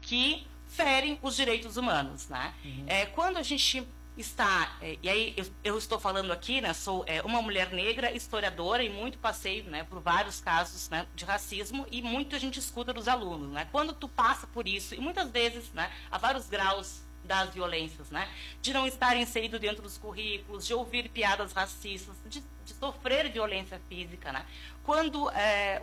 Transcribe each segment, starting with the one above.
que ferem os direitos humanos, né? Quando a gente está, e aí eu estou falando aqui, né, sou uma mulher negra, historiadora, e muito passei, né, por vários casos, né, de racismo, e muito a gente escuta dos alunos, né? Quando tu passa por isso, e muitas vezes, né, há vários graus das violências, né, de não estar inserido dentro dos currículos, de ouvir piadas racistas, de sofrer violência física, né? Quando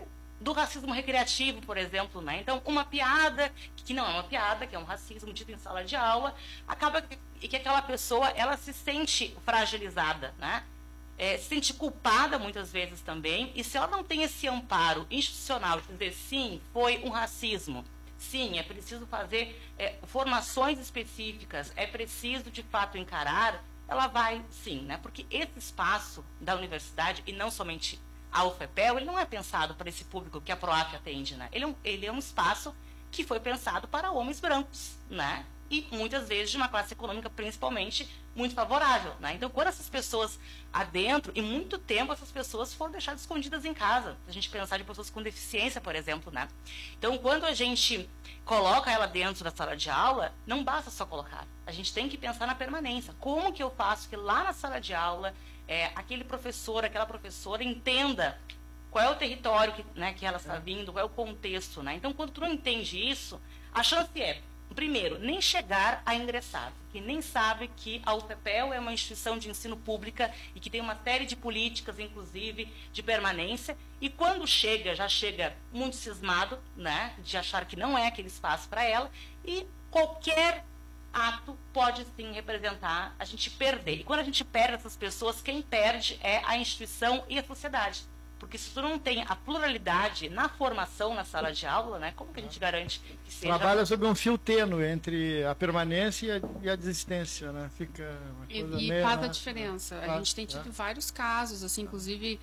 do racismo recreativo, por exemplo, né? Então, uma piada que não é uma piada, que é um racismo dito em sala de aula, acaba que aquela pessoa, ela se sente fragilizada, né? Se sente culpada muitas vezes também, e se ela não tem esse amparo institucional de dizer, sim, foi um racismo, sim, é preciso fazer formações específicas, é preciso, de fato, encarar, ela vai, sim, né? Porque esse espaço da universidade, e não somente a UFPEL, ele não é pensado para esse público que a PROAF atende, né? Ele é um espaço que foi pensado para homens brancos, né? E muitas vezes de uma classe econômica, principalmente, muito favorável, né? Então, quando essas pessoas adentro, e muito tempo essas pessoas foram deixadas escondidas em casa. Se a gente pensar de pessoas com deficiência, por exemplo, né? Então, quando a gente coloca ela dentro da sala de aula, não basta só colocar. A gente tem que pensar na permanência. Como que eu faço que lá na sala de aula aquele professor, aquela professora entenda qual é o território que ela está vindo, qual é o contexto, né? Então, quando tu não entende isso, a chance primeiro, nem chegar a ingressar, que nem sabe que a UFPEL é uma instituição de ensino pública e que tem uma série de políticas, inclusive, de permanência, e quando chega, já chega muito cismado, né, de achar que não é aquele espaço para ela, e qualquer ato pode sim representar a gente perder. E quando a gente perde essas pessoas, quem perde é a instituição e a sociedade. Porque se tu não tem a pluralidade na formação, na sala de aula, né, como que a gente garante que seja... Trabalha sobre um fio tênue entre a permanência e a desistência, né? Fica uma coisa e faz a diferença. A gente tem tido vários casos, assim, inclusive...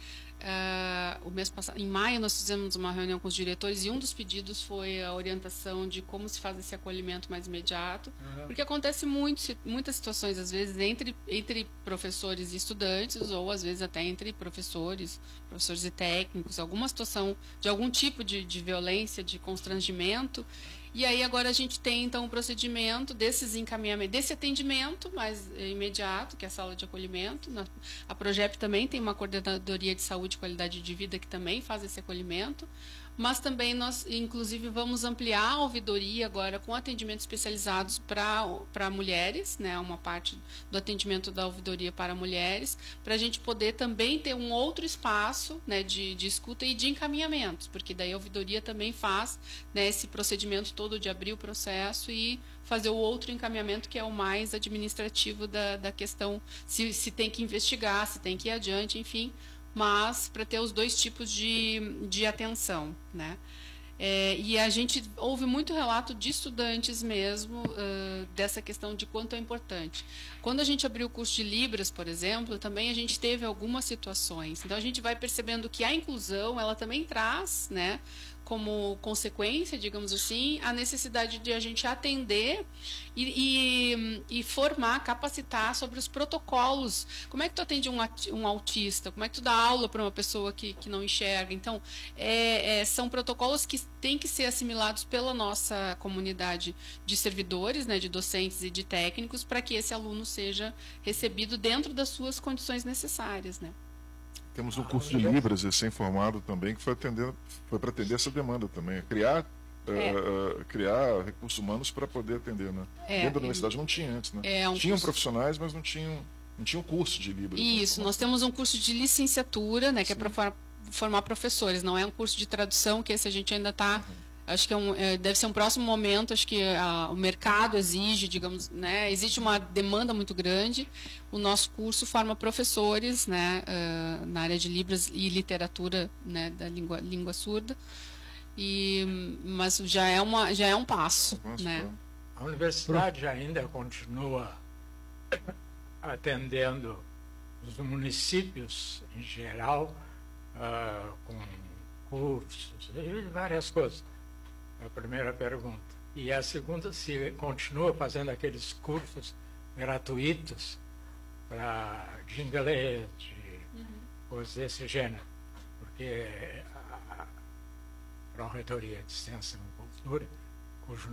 o mês passado, em maio, nós fizemos uma reunião com os diretores e um dos pedidos foi a orientação de como se faz esse acolhimento mais imediato, porque acontece muitas situações, às vezes, entre professores e estudantes, ou às vezes até entre professores e técnicos, alguma situação de algum tipo de violência, de constrangimento. E aí agora a gente tem, então, o procedimento desses encaminhamentos, desse atendimento mais imediato, que é a sala de acolhimento. A Progep também tem uma coordenadoria de saúde e qualidade de vida que também faz esse acolhimento. Mas também nós, inclusive, vamos ampliar a ouvidoria agora com atendimentos especializados para mulheres, né, uma parte do atendimento da ouvidoria para mulheres, para a gente poder também ter um outro espaço, né, de escuta e de encaminhamentos, porque daí a ouvidoria também faz, né, esse procedimento todo de abrir o processo e fazer o outro encaminhamento, que é o mais administrativo da questão, se tem que investigar, se tem que ir adiante, enfim, mas para ter os dois tipos de atenção, né? E a gente ouve muito relato de estudantes mesmo dessa questão de quanto é importante. Quando a gente abriu o curso de Libras, por exemplo, também a gente teve algumas situações. Então a gente vai percebendo que a inclusão, ela também traz, né, como consequência, digamos assim, a necessidade de a gente atender e formar, capacitar sobre os protocolos. Como é que tu atende um autista? Como é que tu dá aula para uma pessoa que não enxerga? Então, são protocolos que têm que ser assimilados pela nossa comunidade de servidores, né, de docentes e de técnicos, para que esse aluno seja recebido dentro das suas condições necessárias, né? Temos um curso de Libras recém-formado também, que foi para atender essa demanda também. Criar recursos humanos para poder atender, né? Dentro da universidade não tinha antes, né? Tinham profissionais, mas não tinham curso de Libras. Isso, nós temos um curso de licenciatura, né, que é para formar professores, não é um curso de tradução, que esse a gente ainda está... Acho que deve ser um próximo momento, acho que o mercado exige, digamos, né, existe uma demanda muito grande. O nosso curso forma professores, né, na área de Libras e literatura, né, da língua surda, mas já é um passo, né? A universidade ainda continua atendendo os municípios em geral, com cursos e várias coisas. É a primeira pergunta. E a segunda, se continua fazendo aqueles cursos gratuitos de inglês, de coisas desse gênero. Porque a Pró-Reitoria de Ciência e Cultura, cujo